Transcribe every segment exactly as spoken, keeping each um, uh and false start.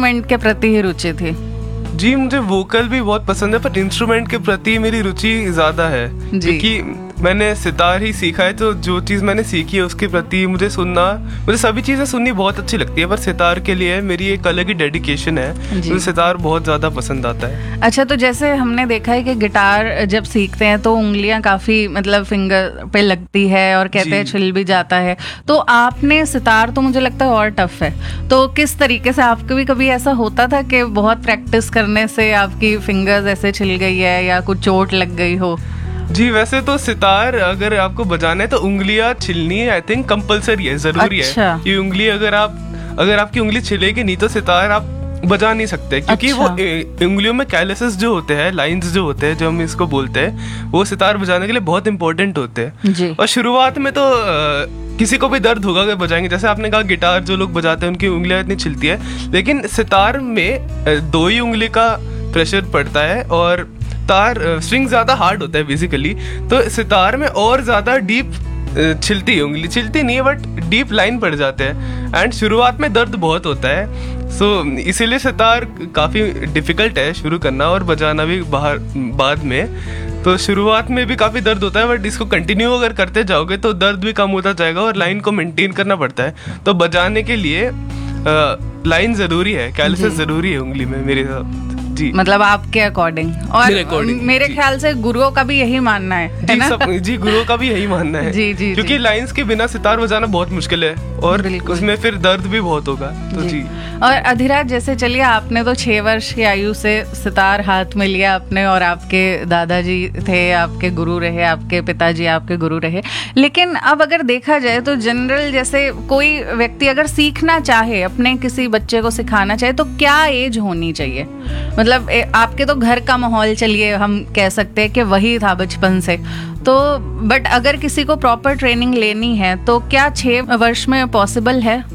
Instrument के प्रति ही रुचि थी? जी, मुझे वोकल भी बहुत पसंद है, पर इंस्ट्रूमेंट के प्रति मेरी रुचि ज़्यादा है, क्योंकि मैंने सितार ही सीखा है, तो जो चीज़ मैंने सीखी है उसके प्रति मुझे सुनना, मुझे सभी चीज़ें सुननी बहुत अच्छी लगती है, पर सितार के लिए मेरी एक अलग ही डेडिकेशन है, मुझे सितार बहुत ज़्यादा पसंद आता है। अच्छा, तो जैसे हमने देखा है कि गिटार जब सीखते हैं तो उंगलियां काफ़ी मतलब फिंगर पे लगती है और कहते हैं छिल भी जाता है, तो आपने सितार तो मुझे लगता है और टफ है, तो किस तरीके से आपको भी कभी ऐसा होता था कि बहुत प्रैक्टिस करने से आपकी फिंगर्स ऐसे छिल गई है या कुछ चोट लग गई हो? जी, वैसे तो सितार अगर आपको बजाना है तो उंगलियां छिलनी आई थिंक कंपलसरी है, जरूरी अच्छा। है ये उंगली, अगर आप अगर आपकी उंगली छिलेगी नहीं तो सितार आप बजा नहीं सकते, क्योंकि अच्छा। वो ए, उंगलियों में कैलिसेस जो होते हैं, लाइंस जो होते हैं, जो हम इसको बोलते हैं, वो सितार बजाने के लिए बहुत इंपॉर्टेंट होते हैं। और शुरुआत में तो आ, किसी को भी दर्द होगा अगर बजाएंगे, जैसे आपने कहा गिटार जो लोग बजाते हैं उनकी उंगलियां इतनी छिलती है, लेकिन सितार में दो ही उंगली का प्रेशर पड़ता है और तार स्ट्रिंग ज्यादा हार्ड होता है बेसिकली, तो सितार में और ज्यादा डीप छिलती है उंगली, छिलती नहीं है बट डीप लाइन पड़ जाते हैं, एंड शुरुआत में दर्द बहुत होता है। सो so, इसीलिए सितार काफ़ी डिफ़िकल्ट है शुरू करना और बजाना भी बाहर बाद में, तो शुरुआत में भी काफ़ी दर्द होता है, बट इसको कंटिन्यू अगर करते जाओगे तो दर्द भी कम होता जाएगा और लाइन को मेंटेन करना पड़ता है, तो बजाने के लिए आ, लाइन ज़रूरी है, कैलिसेस ज़रूरी है उंगली में मेरे हिसाब जी। मतलब आपके अकॉर्डिंग, और मेरे, मेरे ख्याल से गुरुओं का भी यही मानना है, है ना? सब, जी, गुरुओं का भी यही मानना है जी, जी, क्योंकि लाइंस के बिना सितार बजाना बहुत मुश्किल है और उसमें फिर दर्द भी बहुत होगा, तो जी, जी। और अधिराज, जैसे चलिए आपने तो छह वर्ष की आयु से सितार हाथ में लिया आपने, और आपके दादाजी थे आपके गुरु रहे, आपके पिताजी आपके गुरु रहे, लेकिन अब अगर देखा जाए तो जनरल जैसे कोई व्यक्ति अगर सीखना चाहे, अपने किसी बच्चे को सिखाना चाहे, तो क्या एज होनी चाहिए? मतलब आपके तो घर का माहौल, चलिए हम कह सकते हैं कि वही था बचपन से, तो बट अगर किसी को प्रॉपर ट्रेनिंग लेनी है तो क्या छह वर्ष में पॉसिबल है?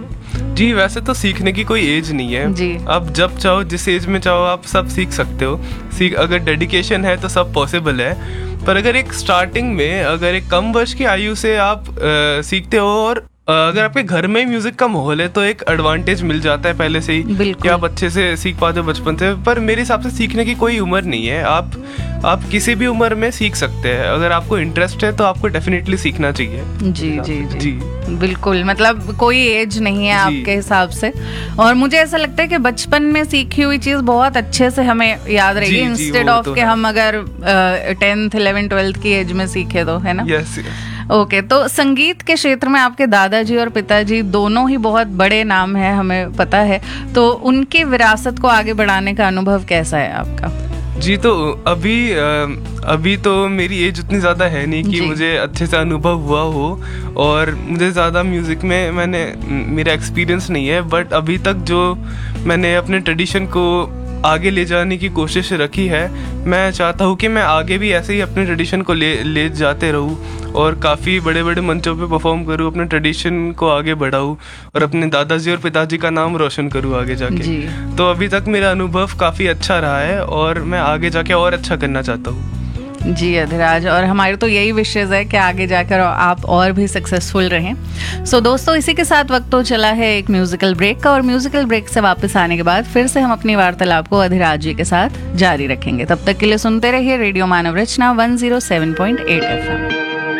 जी, वैसे तो सीखने की कोई एज नहीं है जी। आप जब चाहो, जिस एज में चाहो आप सब सीख सकते हो, सीख अगर डेडिकेशन है तो सब पॉसिबल है, पर अगर एक स्टार्टिंग में अगर एक कम वर्ष की आयु से आप आ, सीखते हो और अगर आपके घर में म्यूजिक का माहौल है तो एक एडवांटेज मिल जाता है पहले से ही कि आप अच्छे से सीख पाते हो बचपन से, पर मेरे हिसाब से सीखने की कोई उम्र नहीं है, आप आप किसी भी उम्र में सीख सकते हैं, अगर आपको इंटरेस्ट है तो आपको डेफिनेटली सीखना चाहिए। जी जी जी, जी बिल्कुल, मतलब कोई एज नहीं है आपके हिसाब से, और मुझे ऐसा लगता है कि बचपन में सीखी हुई चीज बहुत अच्छे से हमें याद रहेगी, इंस्टेड ऑफ कि हम अगर टेंथ इलेवेंथ ट्वेल्थ की एज में सीखे तो, है ना? यस। ओके okay, तो संगीत के क्षेत्र में आपके दादाजी और पिताजी दोनों ही बहुत बड़े नाम हैं, हमें पता है, तो उनकी विरासत को आगे बढ़ाने का अनुभव कैसा है आपका? जी, तो अभी अभी तो मेरी एज उतनी ज़्यादा है नहीं कि मुझे अच्छे से अनुभव हुआ हो, और मुझे ज़्यादा म्यूज़िक में मैंने मेरा एक्सपीरियंस नहीं है, बट अभी तक जो मैंने अपने ट्रेडिशन को आगे ले जाने की कोशिश रखी है, मैं चाहता हूँ कि मैं आगे भी ऐसे ही अपने ट्रेडिशन को ले ले जाते रहूँ और काफ़ी बड़े बड़े मंचों पे परफॉर्म करूँ, अपने ट्रेडिशन को आगे बढ़ाऊँ और अपने दादाजी और पिताजी का नाम रोशन करूँ आगे जाके। तो अभी तक मेरा अनुभव काफ़ी अच्छा रहा है और मैं आगे जाके और अच्छा करना चाहता हूँ। जी अधिराज, और हमारे तो यही विशेष है कि आगे जाकर आप और भी सक्सेसफुल रहें। सो so, दोस्तों, इसी के साथ वक्त तो चला है एक म्यूजिकल ब्रेक का, और म्यूजिकल ब्रेक से वापस आने के बाद फिर से हम अपनी वार्तालाप को अधिराज जी के साथ जारी रखेंगे। तब तक के लिए सुनते रहिए रेडियो मानव रचना one zero seven point eight F M.